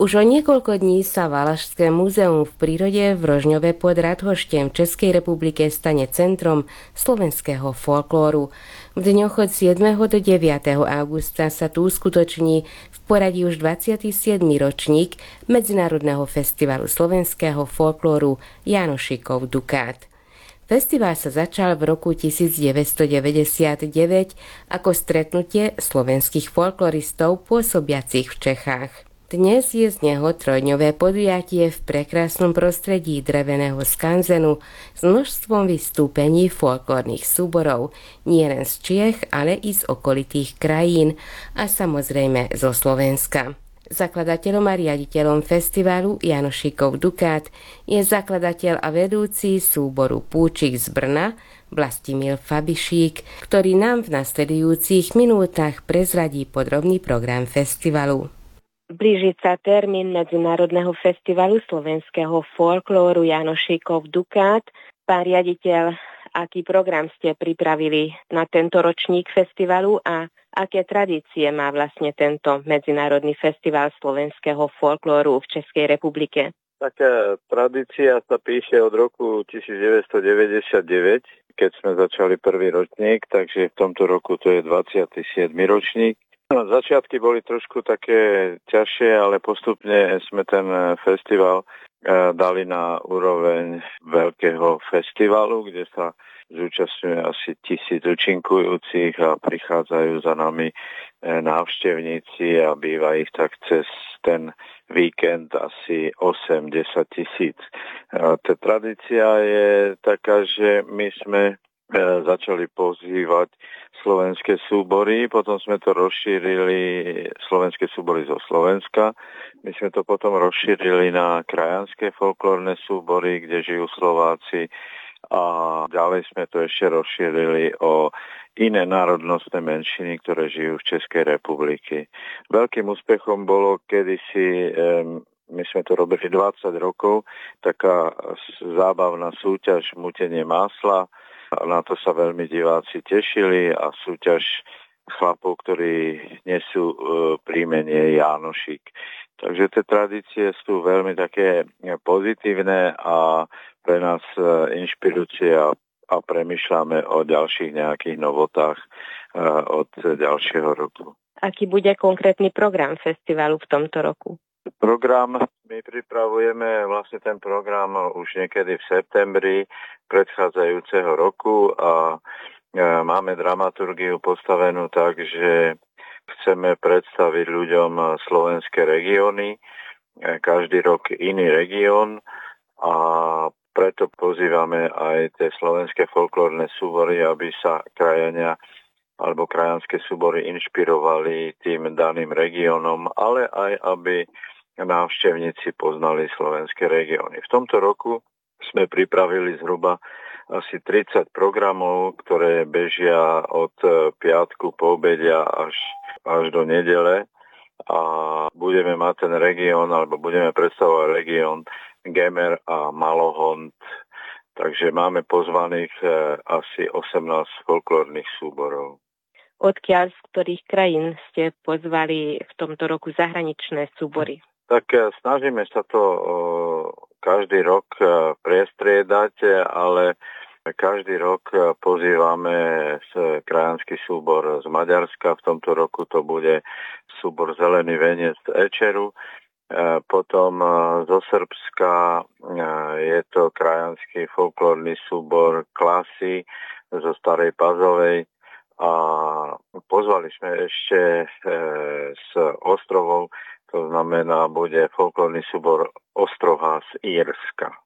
Už o niekoľko dní sa Valašské múzeum v prírode v Rožňove pod Radhoštem v Českej republike stane centrom slovenského folklóru. V dňoch od 7. do 9. augusta sa tu uskutoční v poradí už 27. ročník Medzinárodného festivalu slovenského folklóru Jánošíkov Dukát. Festival sa začal v roku 1999 ako stretnutie slovenských folkloristov pôsobiacich v Čechách. Dnes je z neho trojdňové podujatie v prekrásnom prostredí dreveného skanzenu s množstvom vystúpení folklórnych súborov, nielen z Čiech, ale i z okolitých krajín a samozrejme zo Slovenska. Zakladateľom a riaditeľom festivalu Jánošíkov Dukát je zakladateľ a vedúci súboru Púčik z Brna Vlastimil Fabišík, ktorý nám v nasledujúcich minútach prezradí podrobný program festivalu. Blíži sa termín Medzinárodného festivalu slovenského folklóru Jánošíkov Dukát. Pán riaditeľ, aký program ste pripravili na tento ročník festivalu a aké tradície má vlastne tento Medzinárodný festival slovenského folklóru v Českej republike? Taká tradícia sa píše od roku 1999, keď sme začali prvý ročník, takže v tomto roku to je 27. ročník. Začiatky boli trošku také ťažšie, ale postupne sme ten festival dali na úroveň veľkého festivalu, kde sa zúčastňuje asi 1000 účinkujúcich a prichádzajú za nami návštevníci a býva ich tak cez ten víkend asi 8-10 tisíc. Tá tradícia je taká, že my sme začali pozývať slovenské súbory, potom sme to rozšírili, slovenské súbory zo Slovenska, my sme to potom rozšírili na krajanské folklórne súbory, kde žijú Slováci a ďalej sme to ešte rozšírili o iné národnostné menšiny, ktoré žijú v Českej republike. Veľkým úspechom bolo kedysi, my sme to robili 20 rokov, taká zábavná súťaž Mutenie másla. Na to sa veľmi diváci tešili a súťaž chlapov, ktorí nesú príjmenie Jánošík. Takže tie tradície sú veľmi také pozitívne a pre nás inšpirujúce a premýšľame o ďalších nejakých novotách od ďalšieho roku. Aký bude konkrétny program festivalu v tomto roku? Program, my pripravujeme vlastne ten program už niekedy v septembri predchádzajúceho roku a máme dramaturgiu postavenú tak, že chceme predstaviť ľuďom slovenské regióny, každý rok iný región a preto pozývame aj tie slovenské folklórne súbory, aby sa krajania alebo krajanské súbory inšpirovali tým daným regiónom, ale aj aby návštevníci poznali slovenské regióny. V tomto roku sme pripravili zhruba asi 30 programov, ktoré bežia od piatku po obedia až do nedele a budeme mať ten región, alebo budeme predstavovať región Gemer a Malohont. Takže máme pozvaných asi 18 folklórnych súborov. Odkiaľ, z ktorých krajín ste pozvali v tomto roku zahraničné súbory? Tak snažíme sa to každý rok prestriedať, ale každý rok pozývame krajanský súbor z Maďarska. V tomto roku to bude súbor Zelený veniec z Ečeru. Potom zo Srbska je to krajanský folklórny súbor Klasy zo Starej Pazovej. A pozvali sme ešte z ostrovov, to znamená, bude folklórny súbor Ostroha z Írska.